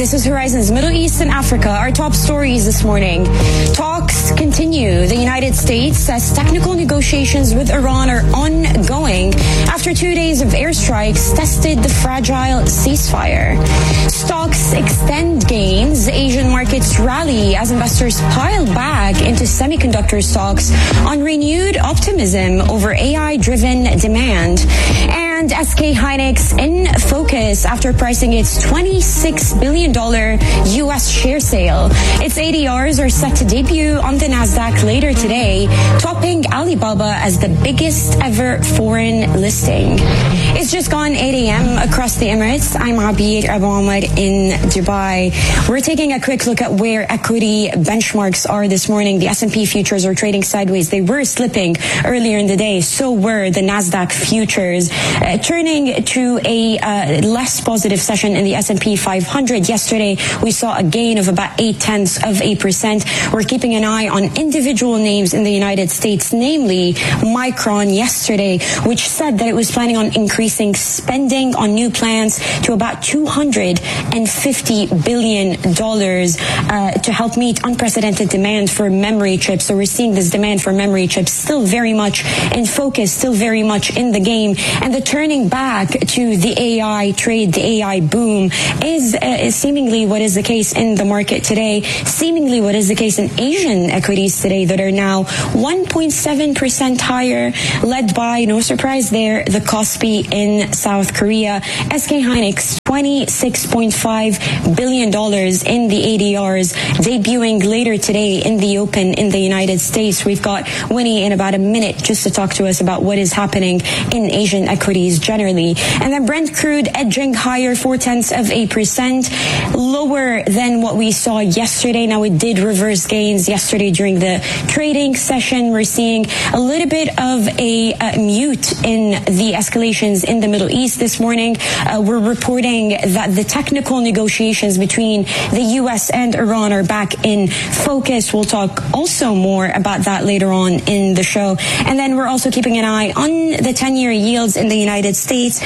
This is Horizons Middle East and Africa. Our top stories this morning. Talks continue. The United States says technical negotiations with Iran are ongoing after 2 days of airstrikes tested the fragile ceasefire. Stocks extend gains. Asian markets rally as investors pile back into semiconductor stocks on renewed optimism over AI-driven demand. And SK Hynix in focus after pricing its $26 billion U.S. share sale. Its ADRs are set to debut on the Nasdaq later today, topping Alibaba as the biggest ever foreign listing. It's just gone 8 a.m. across the Emirates. I'm Abir Abu Omar in Dubai. We're taking a quick look at where equity benchmarks are this morning. The S&P futures are trading sideways. They were slipping earlier in the day. So were the Nasdaq futures. Turning to a less positive session in the S&P 500. Yesterday, we saw a gain of about 0.8%. We're keeping an eye on individual names in the United States, namely Micron yesterday, which said that it was planning on increasing spending on new plants to about $250 billion to help meet unprecedented demand for memory chips. So we're seeing this demand for memory chips still very much in focus, still very much in the game. And the turning back to the AI trade, the AI boom is seemingly what is the case in the market today, seemingly what is the case in Asian equities today that are now 1.7% higher, led by, no surprise there, the Kospi in South Korea. SK Hynix, $26.5 billion in the ADRs, debuting later today in the open in the United States. We've got Winnie in about a minute just to talk to us about what is happening in Asian equities generally. And then Brent crude edging higher 0.4%, lower than what we saw yesterday. Now it did reverse gains yesterday during the trading session. We're seeing a little bit of a mute in the escalations in the Middle East this morning. We're reporting that the technical negotiations between the U.S. and Iran are back in focus. We'll talk also more about that later on in the show. And then we're also keeping an eye on the 10-year yields in the United States,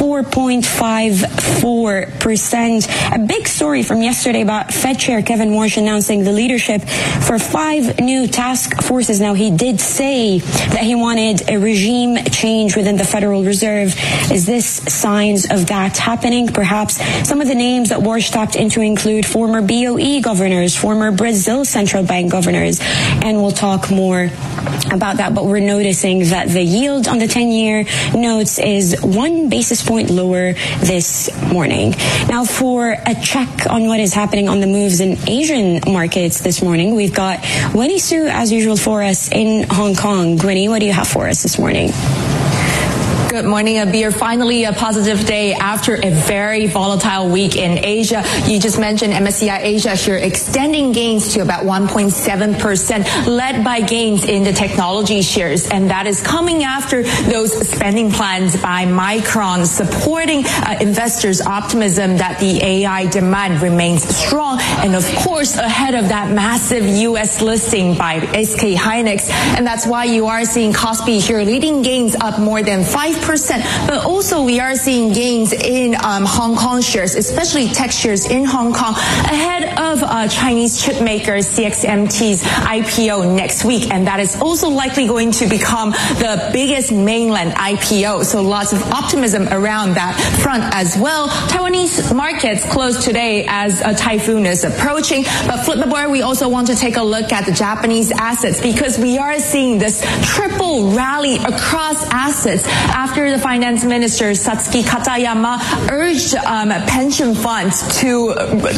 4.54%. A big story from yesterday about Fed Chair Kevin Warsh announcing the leadership for 5 new task forces. Now, he did say that he wanted a regime change within the Federal Reserve. Is this signs of that happening? Perhaps some of the names that Warsh tapped into include former BOE governors, former Brazil Central Bank governors, and we'll talk more about that. But we're noticing that the yield on the 10-year notes is 1 basis point lower this morning. Now, for a check on what is happening on the moves in Asian markets this morning, we've got Winnie Su, as usual, for us in Hong Kong. Winnie, what do you have for us this morning? Good morning, Abir. Finally, a positive day after a very volatile week in Asia. You just mentioned MSCI Asia here extending gains to about 1.7%, led by gains in the technology shares. And that is coming after those spending plans by Micron, supporting investors' optimism that the AI demand remains strong. And of course, ahead of that massive U.S. listing by SK Hynix. And that's why you are seeing Kospi here leading gains up more than 5%. But also we are seeing gains in Hong Kong shares, especially tech shares in Hong Kong, ahead of Chinese chip maker CXMT's IPO next week. And that is also likely going to become the biggest mainland IPO. So lots of optimism around that front as well. Taiwanese markets closed today as a typhoon is approaching. But flip the board, we also want to take a look at the Japanese assets because we are seeing this triple rally across assets after the finance minister Satsuki Katayama urged pension funds to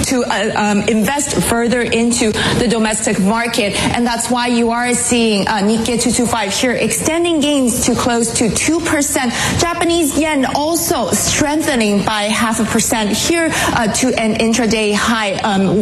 invest further into the domestic market, and that's why you are seeing Nikkei 225 here extending gains to close to 2%. Japanese yen also strengthening by 0.5% here to an intraday high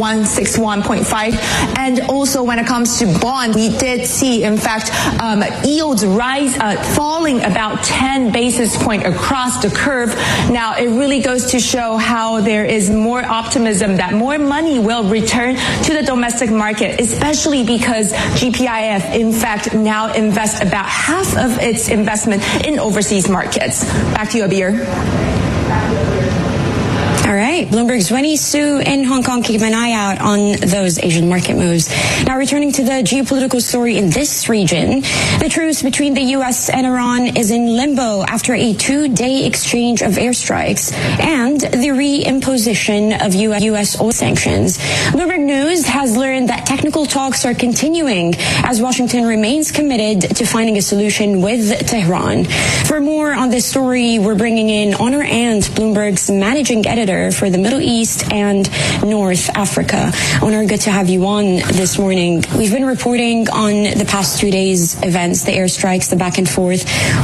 161.5. And also when it comes to bond, we did see in fact yields rise, falling about 10 basis point across the curve. Now, it really goes to show how there is more optimism that more money will return to the domestic market, especially because GPIF, in fact, now invests about half of its investment in overseas markets. Back to you, Abir. All right. right. Bloomberg's Winnie Su in Hong Kong, keep an eye out on those Asian market moves. Now, returning to the geopolitical story in this region, the truce between the U.S. and Iran is in limbo after a 2-day exchange of airstrikes and the reimposition of U.S. oil sanctions. Bloomberg News has learned that technical talks are continuing as Washington remains committed to finding a solution with Tehran. For more on this story, we're bringing in Honor And, Bloomberg's managing editor for the Middle East and North Africa. Honor, good to have you on this morning. We've been reporting on the past 2 days' events, the airstrikes, the back and forth,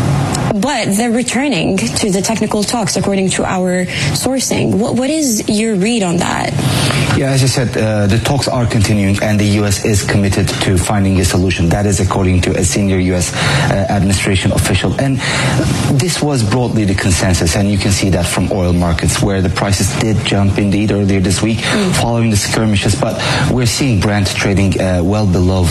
but they're returning to the technical talks according to our sourcing. What is your read on that? Yeah, as you said, the talks are continuing and the U.S. is committed to finding a solution. That is according to a senior U.S. administration official. And this was broadly the consensus, and you can see that from oil markets where the prices did jump indeed earlier this week following the skirmishes. But we're seeing Brent trading well below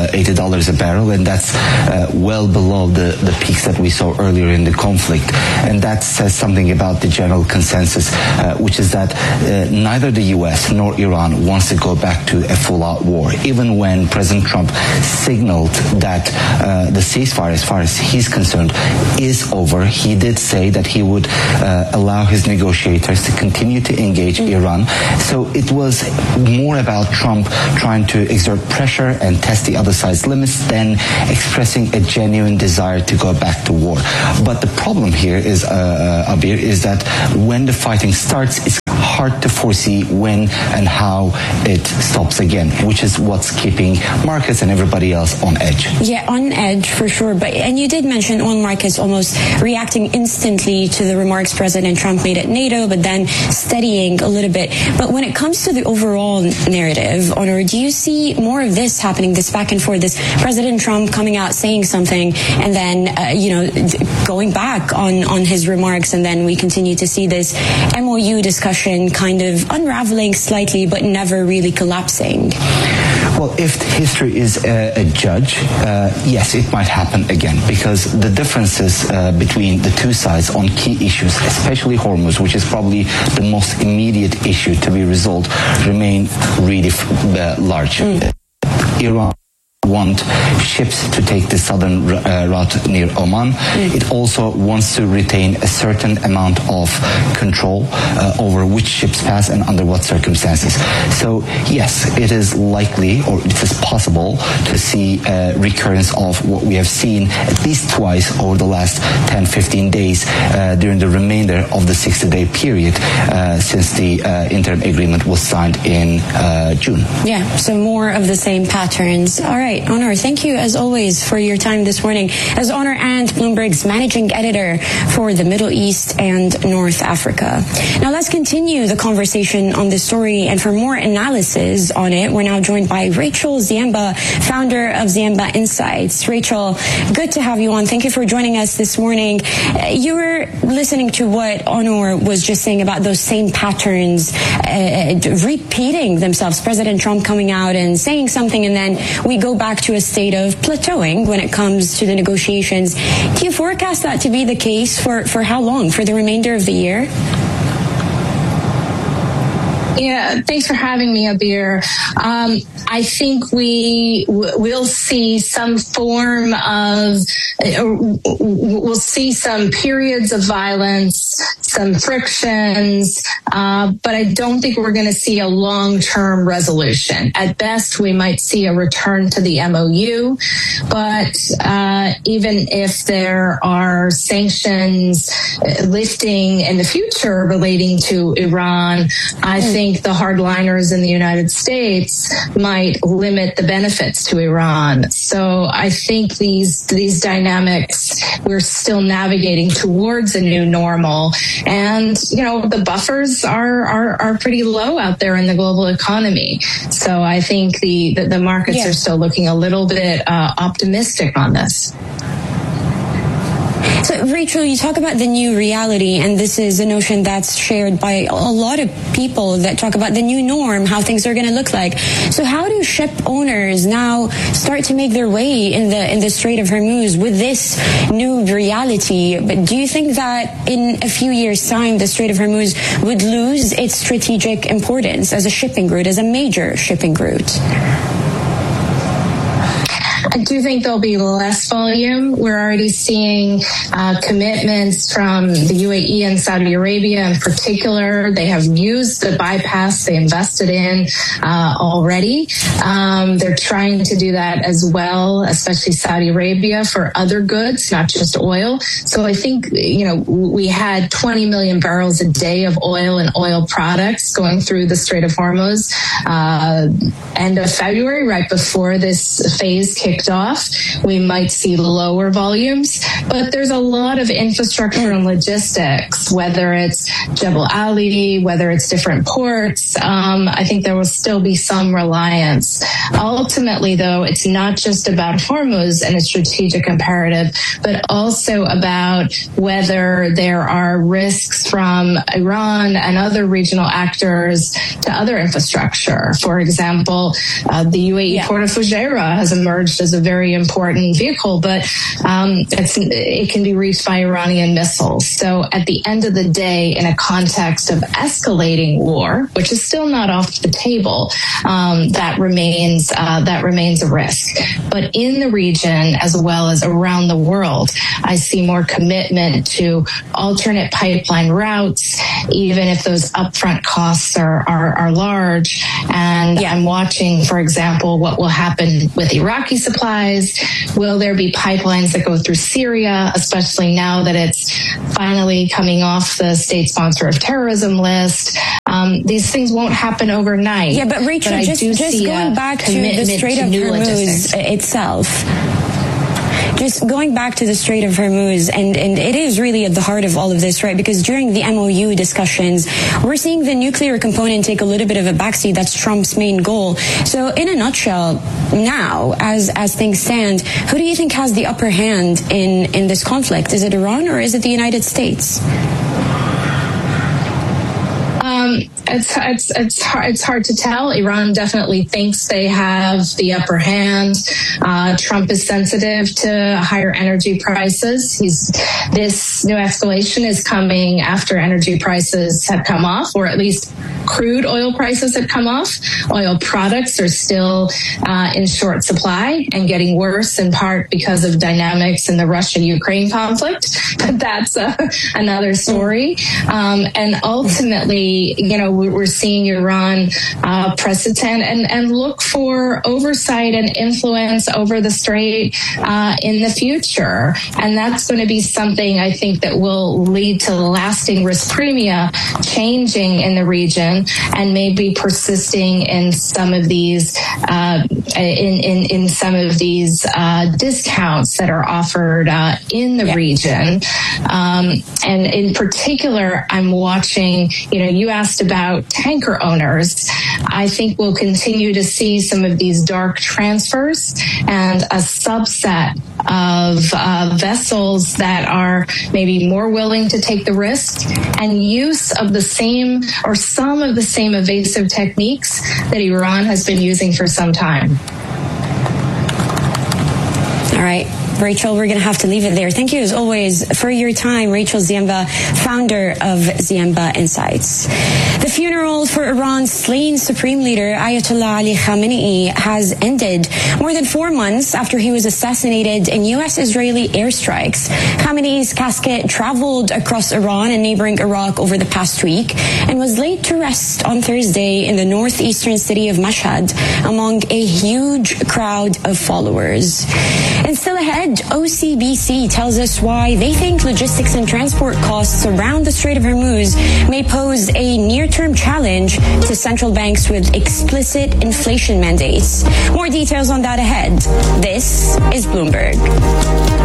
$80 a barrel, and that's well below the peaks that we saw earlier in the conflict. And that says something about the general consensus, which is that neither the U.S. nor Iran wants to go back to a full-out war. Even when President Trump signaled that the ceasefire, as far as he's concerned, is over, he did say that he would allow his negotiators to continue to engage Iran. So it was more about Trump trying to exert pressure and test the other side's limits than expressing a genuine desire to go back to war. But the problem here is, Abir, is that when the fighting starts, it's hard to foresee when and how it stops again, which is what's keeping markets and everybody else on edge. Yeah, on edge for sure. And you did mention oil markets almost reacting instantly to the remarks President Trump made at NATO, but then steadying a little bit. But when it comes to the overall narrative, Honor, do you see more of this happening, this back and forth, this President Trump coming out saying something and then, going back on his remarks, and then we continue to see this MOU discussion kind of unraveling slightly, but never really collapsing? Well, if history is a judge, yes, it might happen again, because the differences between the two sides on key issues, especially Hormuz, which is probably the most immediate issue to be resolved, remain really large. Iran want ships to take the southern route near Oman. It also wants to retain a certain amount of control over which ships pass and under what circumstances. So yes, it is likely, or it is possible, to see a recurrence of what we have seen at least twice over the last 10-15 days during the remainder of the 60-day period since the interim agreement was signed in June. Yeah, so more of the same patterns. All right. Honor, thank you as always for your time this morning. As Honor And, Bloomberg's managing editor for the Middle East and North Africa. Now let's continue the conversation on this story, and for more analysis on it, we're now joined by Rachel Ziemba, founder of Ziemba Insights. Rachel, good to have you on. Thank you for joining us this morning. You were listening to what Honor was just saying about those same patterns repeating themselves. President Trump coming out and saying something, and then we go back to a state of plateauing when it comes to the negotiations. Do you forecast that to be the case for how long? For the remainder of the year? Yeah, thanks for having me, Abir. I think we will see some form of, we'll see some periods of violence, some frictions, but I don't think we're going to see a long-term resolution. At best, we might see a return to the MOU, but even if there are sanctions lifting in the future relating to Iran, I think the hardliners in the United States might limit the benefits to Iran. So I think these dynamics, we're still navigating towards a new normal. And, the buffers are pretty low out there in the global economy. So I think the markets are still looking a little bit optimistic on this. So, Rachel, you talk about the new reality, and this is a notion that's shared by a lot of people that talk about the new norm, how things are going to look like. So how do ship owners now start to make their way in the Strait of Hormuz with this new reality? But do you think that in a few years' time, the Strait of Hormuz would lose its strategic importance as a shipping route, as a major shipping route? I do think there'll be less volume. We're already seeing commitments from the UAE and Saudi Arabia in particular. They have used the bypass they invested in already. They're trying to do that as well, especially Saudi Arabia, for other goods, not just oil. So I think, we had 20 million barrels a day of oil and oil products going through the Strait of Hormuz end of February, right before this phase kicked off. We might see lower volumes, but there's a lot of infrastructure and logistics, whether it's Jebel Ali, whether it's different ports. I think there will still be some reliance. Ultimately, though, it's not just about Hormuz and its strategic imperative, but also about whether there are risks from Iran and other regional actors to other infrastructure. For example, the UAE port of Fujairah has emerged as a very important vehicle, but it can be reached by Iranian missiles. So at the end of the day, in a context of escalating war, which is still not off the table, that remains a risk. But in the region, as well as around the world, I see more commitment to alternate pipeline routes, even if those upfront costs are large. And I'm watching, for example, what will happen with Iraqi supplies. Will there be pipelines that go through Syria, especially now that it's finally coming off the state sponsor of terrorism list? These things won't happen overnight. Yeah, but Rachel, just going back to the Strait of Hormuz itself. Just going back to the Strait of Hormuz, and it is really at the heart of all of this, right? Because during the MOU discussions, we're seeing the nuclear component take a little bit of a backseat. That's Trump's main goal. So in a nutshell, now, as things stand, who do you think has the upper hand in this conflict? Is it Iran or is it the United States? It's hard to tell. Iran definitely thinks they have the upper hand. Trump is sensitive to higher energy prices. This new escalation is coming after energy prices have come off, or at least crude oil prices have come off. Oil products are still in short supply and getting worse, in part because of dynamics in the Russia-Ukraine conflict. But that's another story. And ultimately, we're seeing Iran press attent and look for oversight and influence over the Strait in the future. And that's going to be something I think that will lead to lasting risk premia changing in the region and maybe persisting in some of these discounts that are offered in the region. And in particular, I'm watching, you asked about tanker owners. I think we'll continue to see some of these dark transfers and a subset of vessels that are maybe more willing to take the risk and use of the same or some of the same evasive techniques that Iran has been using for some time. All right. Rachel, we're going to have to leave it there. Thank you, as always, for your time. Rachel Ziemba, founder of Ziemba Insights. The funeral for Iran's slain Supreme Leader, Ayatollah Ali Khamenei, has ended more than 4 months after he was assassinated in U.S.-Israeli airstrikes. Khamenei's casket traveled across Iran and neighboring Iraq over the past week and was laid to rest on Thursday in the northeastern city of Mashhad among a huge crowd of followers. And still ahead, OCBC tells us why they think logistics and transport costs around the Strait of Hormuz may pose a near-term challenge to central banks with explicit inflation mandates. More details on that ahead. This is Bloomberg.